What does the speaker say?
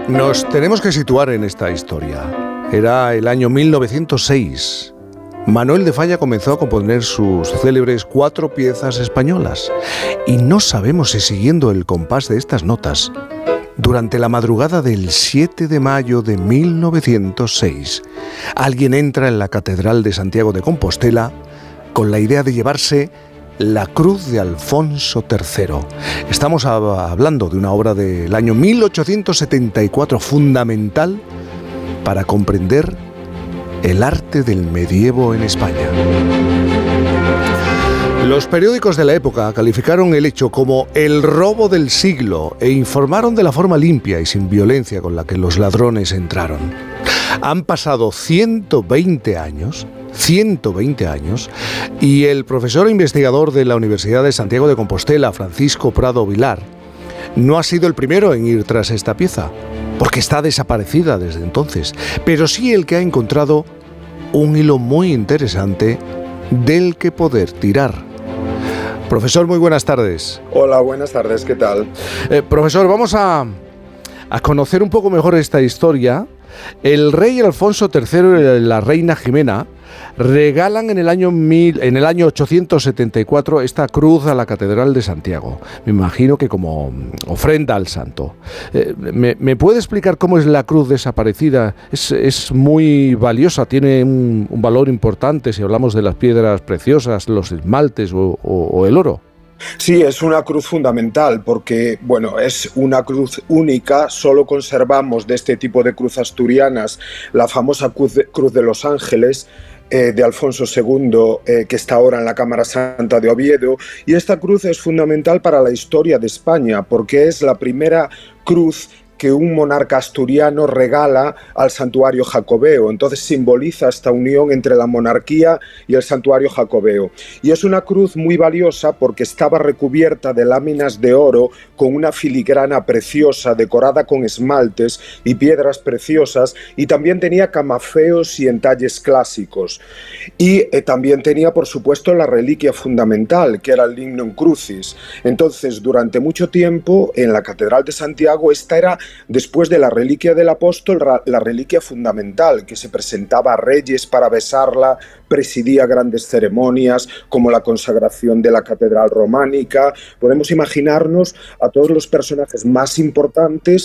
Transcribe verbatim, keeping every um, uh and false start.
Nos tenemos que situar en esta historia. Era el año mil novecientos seis. Manuel de Falla comenzó a componer sus célebres cuatro piezas españolas. Y no sabemos si siguiendo el compás de estas notas, durante la madrugada del siete de mayo de mil novecientos seis, alguien entra en la Catedral de Santiago de Compostela con la idea de llevarse la cruz de Alfonso tercero. Estamos hablando de una obra del año mil ochocientos setenta y cuatro, fundamental para comprender el arte del medievo en España. Los periódicos de la época calificaron el hecho como el robo del siglo e informaron de la forma limpia y sin violencia con la que los ladrones entraron. Han pasado ciento veinte años, ciento veinte años, y el profesor e investigador de la Universidad de Santiago de Compostela, Francisco Prado Vilar, no ha sido el primero en ir tras esta pieza, porque está desaparecida desde entonces, pero sí el que ha encontrado un hilo muy interesante del que poder tirar. Profesor, muy buenas tardes. Hola, buenas tardes, ¿qué tal? Eh, profesor, vamos a, a conocer un poco mejor esta historia. El rey Alfonso tercero y la reina Jimena regalan en el año mil, en el año ochocientos setenta y cuatro esta cruz a la Catedral de Santiago. Me imagino que como ofrenda al santo. Eh, ¿me, ¿Me puede explicar cómo es la cruz desaparecida? Es, es muy valiosa, tiene un, un valor importante si hablamos de las piedras preciosas, los esmaltes o, o, o el oro. Sí, es una cruz fundamental porque, bueno, es una cruz única. Solo conservamos de este tipo de cruz asturianas la famosa cruz de, cruz de los Ángeles, eh, de Alfonso segundo, eh, que está ahora en la Cámara Santa de Oviedo. Y esta cruz es fundamental para la historia de España porque es la primera cruz que un monarca asturiano regala al santuario jacobeo. Entonces simboliza esta unión entre la monarquía y el santuario jacobeo. Y es una cruz muy valiosa porque estaba recubierta de láminas de oro con una filigrana preciosa decorada con esmaltes y piedras preciosas, y también tenía camafeos y entalles clásicos. Y eh, también tenía, por supuesto, la reliquia fundamental, que era el Lignum Crucis. Entonces, durante mucho tiempo, en la Catedral de Santiago, esta era, después de la reliquia del apóstol, la reliquia fundamental, que se presentaba a reyes para besarla, presidía grandes ceremonias como la consagración de la catedral románica. Podemos imaginarnos a todos los personajes más importantes